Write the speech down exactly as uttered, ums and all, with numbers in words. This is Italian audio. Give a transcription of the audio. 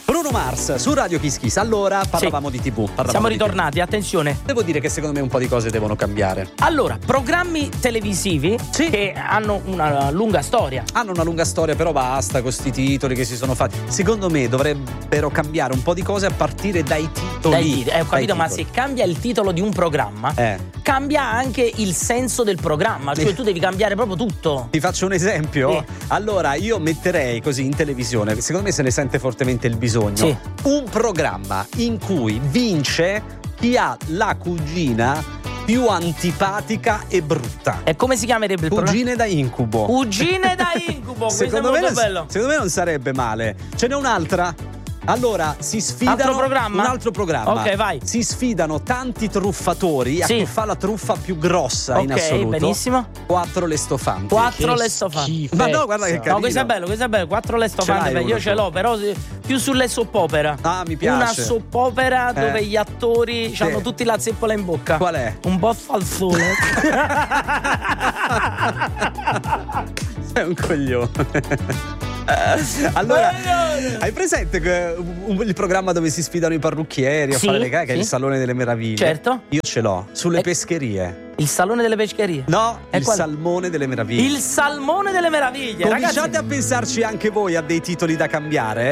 Bruno Mars su Radio Kiss Kiss. Allora parlavamo sì. di tivù. Parlavamo Siamo di ritornati, tivù. attenzione. Devo dire che secondo me un po' di cose devono cambiare. Allora, programmi televisivi sì. che hanno una lunga storia. Hanno una lunga storia, però basta con sti titoli che si sono fatti. Secondo me dovrebbero cambiare un po' di cose a partire dai titoli. Dai titoli. Eh, ho capito, ma titoli. se cambia il titolo di un programma, eh. cambia anche il senso del programma. Cioè tu devi cambiare proprio tutto. Ti faccio un esempio? Sì. Allora, io metterei così in televisione, secondo me se ne sente fortemente il bisogno, sì. un programma in cui vince chi ha la cugina più antipatica e brutta. E come si chiamerebbe il programma? Cugine da incubo. Cugine da incubo. secondo, me me non, bello. secondo me non sarebbe male. Ce n'è un'altra? Allora, si sfidano. Altro programma? Un altro programma. Ok, vai. Si sfidano tanti truffatori a sì. chi fa la truffa più grossa okay, in assoluto. benissimo. Quattro le stofanti. Quattro che le stofanti. Ma no, guarda che carino. No, questo è bello, questo è bello. Quattro le stofanti. Io uno, ce l'ho, però più sulle soppopera. Ah, mi piace. Una soppopera eh. dove gli attori sì. hanno tutti la zeppola in bocca. Qual è? Un po' falsone. Sei un coglione. Allora, hai presente che, um, il programma dove si sfidano i parrucchieri a sì, fare le caghe, che sì. è il Salone delle Meraviglie? Certo. Io ce l'ho, sulle e... pescherie. Il Salone delle Pescherie? No, e il qual... Salmone delle Meraviglie. Il Salmone delle Meraviglie. Cominciate ragazzi. a pensarci anche voi a dei titoli da cambiare.